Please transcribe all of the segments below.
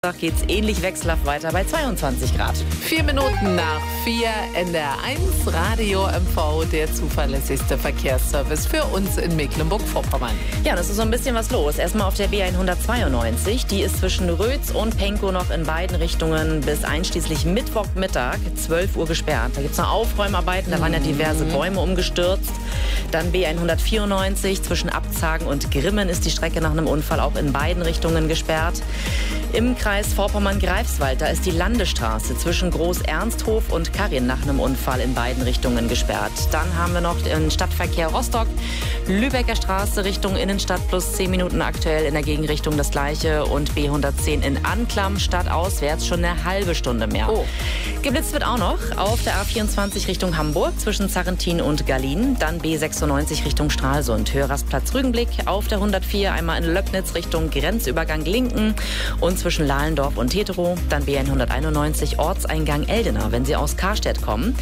Geht es ähnlich wechselhaft weiter bei 22 Grad. 4 Minuten nach 4, NDR1, Radio MV, der zuverlässigste Verkehrsservice für uns in Mecklenburg-Vorpommern. Ja, das ist so ein bisschen was los. Erstmal auf der B192, die ist zwischen Rötz und Pankow noch in beiden Richtungen bis einschließlich Mittwochmittag, 12 Uhr gesperrt. Da gibt es noch Aufräumarbeiten, da waren ja diverse Bäume umgestürzt. Dann B194 zwischen Abzagen und Grimmen ist die Strecke nach einem Unfall auch in beiden Richtungen gesperrt. Im Kreis Vorpommern-Greifswald, da ist die Landesstraße zwischen Groß-Ernsthof und Karrin nach einem Unfall in beiden Richtungen gesperrt. Dann haben wir noch den Stadtverkehr Rostock, Lübecker Straße Richtung Innenstadt plus 10 Minuten aktuell, in der Gegenrichtung das gleiche und B110 in Anklam stadtauswärts schon eine halbe Stunde mehr. Geblitzt wird auch noch auf der A24 Richtung Hamburg zwischen Zarrentin und Gallien, dann B96 Richtung Stralsund, Hörersplatz Rügenblick, auf der 104 einmal in Löcknitz Richtung Grenzübergang Linken und zwischen Lahlendorf und Teterow, dann B191 Ortseingang Eldena, wenn Sie aus Karstedt kommen,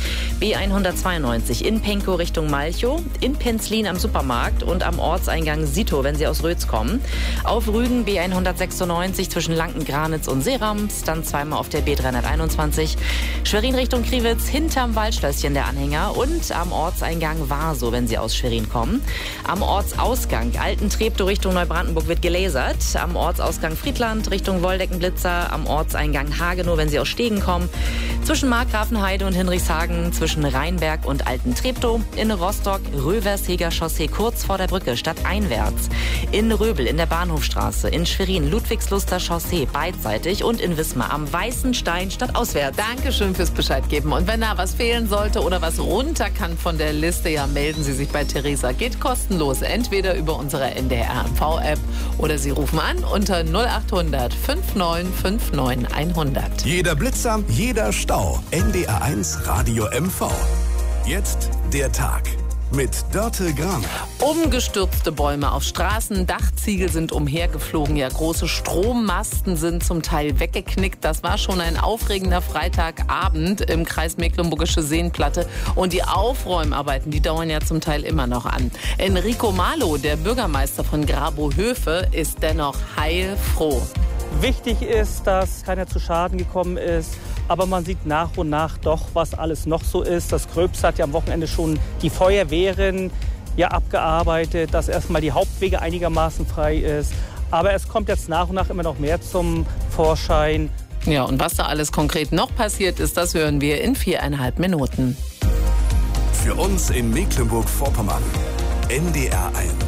B192 in Pankow Richtung Malchow, in Penzlin am Supermarkt und am Ortseingang Sito, wenn Sie aus Rötz kommen, auf Rügen B196 zwischen Lanken-Granitz und Seerams, dann zweimal auf der B321, Schwerin Richtung Kriwitz, hinterm Waldschlösschen der Anhänger und am Ortseingang Warsow, wenn Sie aus Schwerin kommen, am Ortsausgang Alten-Treptow Richtung Neubrandenburg wird gelasert, am Ortsausgang Friedland Richtung Woldeckenblitzer, am Ortseingang Hagenow, wenn Sie aus Stegen kommen, zwischen Markgrafenheide und Hinrichshagen, zwischen Rheinberg und Alten-Treptow, in Rostock, Röversheger Chaussee kurz vor der Brücke stadteinwärts, in Röbel in der Bahnhofstraße, in Schwerin Ludwigsluster Chaussee beidseitig und in Wismar am Weißen Stein stadtauswärts. Dankeschön fürs Bescheid geben. Und wenn da was fehlen sollte oder was runter kann von der Liste, ja, melden Sie sich bei Theresa. Geht kostenlos, entweder über unsere NDR-MV-App oder Sie rufen an unter 0800 5959 100. Jeder Blitzer, jeder Stau. NDR1 Radio MV. Jetzt der Tag mit Dörte Gramer. Umgestürzte Bäume auf Straßen, Dachziegel sind umhergeflogen, ja, große Strommasten sind zum Teil weggeknickt. Das war schon ein aufregender Freitagabend im Kreis Mecklenburgische Seenplatte. Und die Aufräumarbeiten, die dauern ja zum Teil immer noch an. Enrico Malo, der Bürgermeister von Grabow-Höfe, ist dennoch heilfroh. Wichtig ist, dass keiner zu Schaden gekommen ist. Aber man sieht nach und nach doch, was alles noch so ist. Das Gröbste hat ja am Wochenende schon die Feuerwehren abgearbeitet, dass erstmal die Hauptwege einigermaßen frei ist. Aber es kommt jetzt nach und nach immer noch mehr zum Vorschein. Ja, und was da alles konkret noch passiert ist, das hören wir in 4,5 Minuten. Für uns in Mecklenburg-Vorpommern. NDR1.